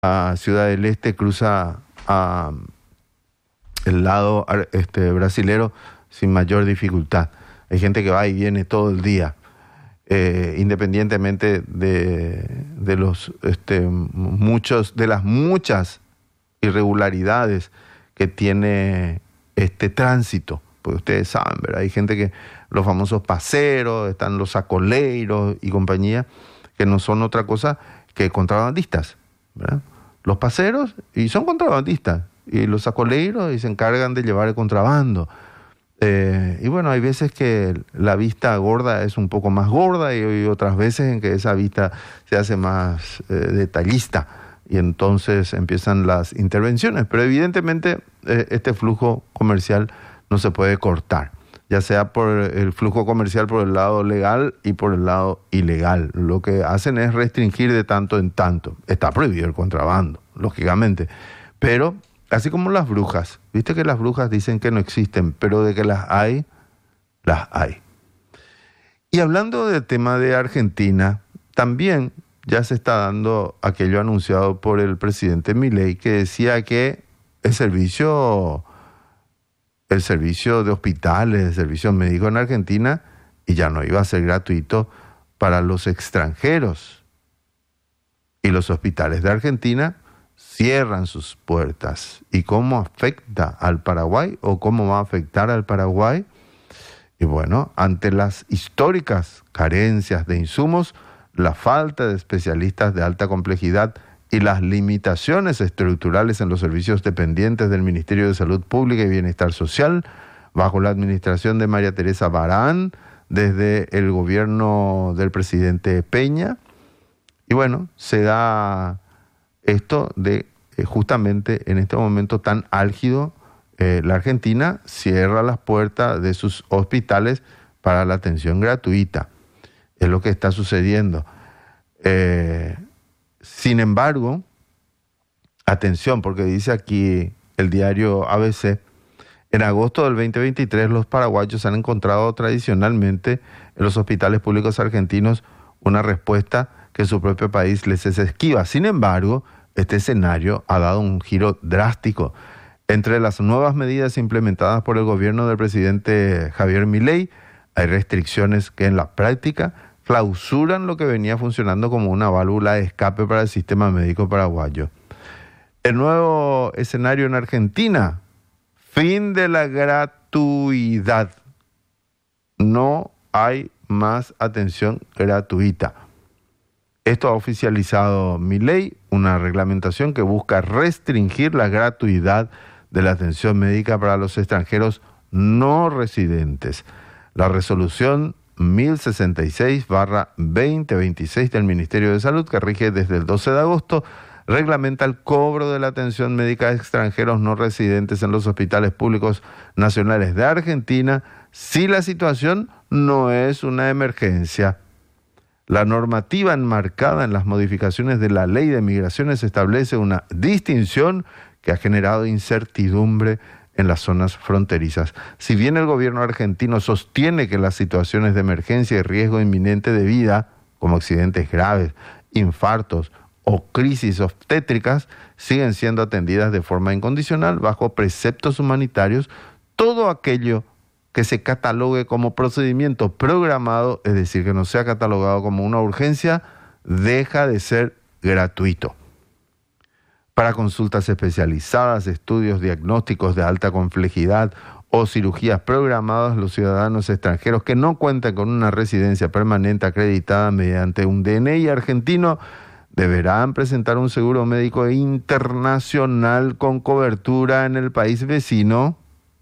a Ciudad del Este, cruza a el lado brasilero sin mayor dificultad. Hay gente que va y viene todo el día, independientemente de las muchas irregularidades que tiene este tránsito. Porque ustedes saben, ¿verdad? Hay gente que, los famosos paseros, están los sacoleiros y compañía, que no son otra cosa que contrabandistas, ¿verdad? Los paseros y son contrabandistas, y los sacoleiros y se encargan de llevar el contrabando. Y bueno, hay veces que la vista gorda es un poco más gorda y otras veces en que esa vista se hace más detallista y entonces empiezan las intervenciones. Pero evidentemente este flujo comercial no se puede cortar, ya sea por el flujo comercial por el lado legal y por el lado ilegal. Lo que hacen es restringir de tanto en tanto. Está prohibido el contrabando, lógicamente, pero así como las brujas, viste que las brujas dicen que no existen, pero de que las hay, las hay. Y hablando del tema de Argentina, también ya se está dando aquello anunciado por el presidente Milei, que decía que el servicio de hospitales, el servicio médico en Argentina, y ya no iba a ser gratuito para los extranjeros. Y los hospitales de Argentina cierran sus puertas. ¿Y cómo afecta al Paraguay o cómo va a afectar al Paraguay? Y bueno, ante las históricas carencias de insumos, la falta de especialistas de alta complejidad y las limitaciones estructurales en los servicios dependientes del Ministerio de Salud Pública y Bienestar Social, bajo la administración de María Teresa Barán, desde el gobierno del presidente Peña. Y bueno, se da esto de justamente en este momento tan álgido, la Argentina cierra las puertas de sus hospitales para la atención gratuita. Es lo que está sucediendo. Sin embargo, atención, porque dice aquí el diario ABC, en agosto del 2023 los paraguayos han encontrado tradicionalmente en los hospitales públicos argentinos una respuesta que su propio país les es esquiva. Sin embargo, este escenario ha dado un giro drástico. Entre las nuevas medidas implementadas por el gobierno del presidente Javier Milei, hay restricciones que en la práctica clausuran lo que venía funcionando como una válvula de escape para el sistema médico paraguayo. El nuevo escenario en Argentina, fin de la gratuidad. No hay más atención gratuita. Esto ha oficializado Milei, una reglamentación que busca restringir la gratuidad de la atención médica para los extranjeros no residentes. La resolución 1066/2026 del Ministerio de Salud, que rige desde el 12 de agosto, reglamenta el cobro de la atención médica de extranjeros no residentes en los hospitales públicos nacionales de Argentina si la situación no es una emergencia. La normativa enmarcada en las modificaciones de la Ley de Migraciones establece una distinción que ha generado incertidumbre en las zonas fronterizas. Si bien el gobierno argentino sostiene que las situaciones de emergencia y riesgo inminente de vida, como accidentes graves, infartos o crisis obstétricas, siguen siendo atendidas de forma incondicional bajo preceptos humanitarios, todo aquello que se catalogue como procedimiento programado, es decir, que no sea catalogado como una urgencia, deja de ser gratuito. Para consultas especializadas, estudios diagnósticos de alta complejidad o cirugías programadas, los ciudadanos extranjeros que no cuentan con una residencia permanente acreditada mediante un DNI argentino deberán presentar un seguro médico internacional con cobertura en el país vecino,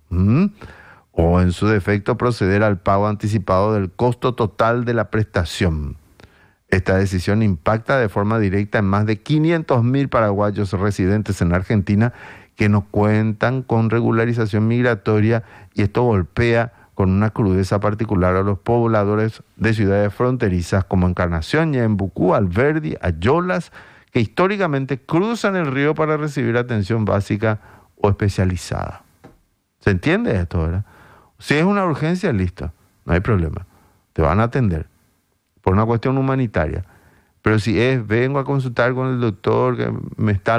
o en su defecto proceder al pago anticipado del costo total de la prestación. Esta decisión impacta de forma directa en más de 500.000 paraguayos residentes en Argentina que no cuentan con regularización migratoria, y esto golpea con una crudeza particular a los pobladores de ciudades fronterizas como Encarnación, Ñembucú, Alberdi, Ayolas, que históricamente cruzan el río para recibir atención básica o especializada. ¿Se entiende esto, verdad? Si es una urgencia, listo, no hay problema. Te van a atender por una cuestión humanitaria. Pero si es, vengo a consultar con el doctor que me está